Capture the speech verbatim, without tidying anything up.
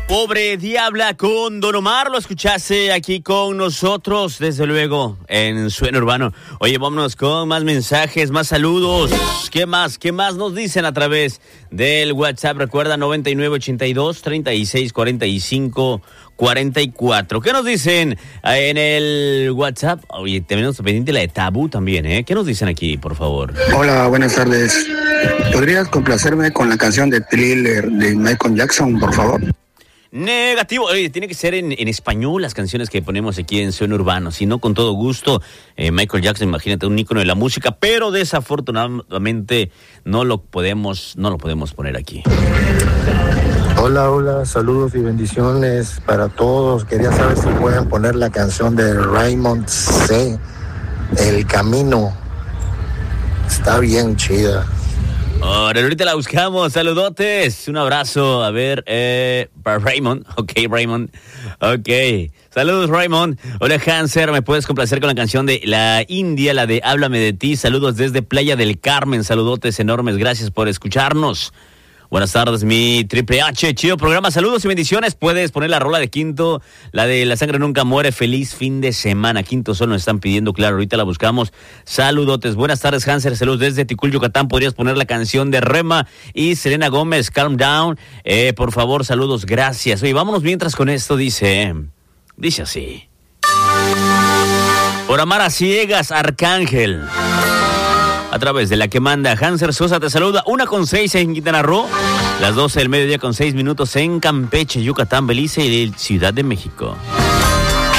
Pobre Diabla con Don Omar, lo escuchaste aquí con nosotros, desde luego, en Suena Urbano. Oye, vámonos con más mensajes, más saludos. ¿Qué más? ¿Qué más nos dicen a través del WhatsApp? Recuerda, noventa y nueve ochenta y dos, treinta y seis cuarenta y cinco cuarenta y cuatro. ¿Qué nos dicen en el WhatsApp? Oye, tenemos pendiente la de Tabú también, ¿eh? ¿Qué nos dicen aquí, por favor? Hola, buenas tardes. ¿Podrías complacerme con la canción de Thriller de Michael Jackson, por favor? Negativo. Oye, tiene que ser en, en español las canciones que ponemos aquí en Suena Urbano. Si no, con todo gusto. Eh, Michael Jackson, imagínate, un ícono de la música, pero desafortunadamente no lo podemos, no lo podemos poner aquí. Hola, hola, saludos y bendiciones para todos. Quería saber si pueden poner la canción de Raymond C. El Camino. Está bien chida. Ahora, ahorita la buscamos. Saludotes. Un abrazo. A ver, eh, para Raymond. Ok, Raymond. Ok. Saludos, Raymond. Hola, Hanser. ¿Me puedes complacer con la canción de La India, la de Háblame de ti? Saludos desde Playa del Carmen. Saludotes enormes. Gracias por escucharnos. Buenas tardes, mi Triple H, chido programa, saludos y bendiciones. Puedes poner la rola de Quinto, la de La Sangre Nunca Muere, feliz fin de semana. Quinto Sol nos están pidiendo, claro, ahorita la buscamos. Saludotes, buenas tardes, Hanser, saludos desde Ticul, Yucatán. Podrías poner la canción de Rema y Selena Gómez, Calm Down. Eh, por favor, saludos, gracias. Oye, vámonos mientras con esto, dice, dice así. Por amar a ciegas, Arcángel. A través de la que manda Hanser Sosa te saluda, una con seis en Quintana Roo, las doce del mediodía con seis minutos en Campeche, Yucatán, Belice y Ciudad de México.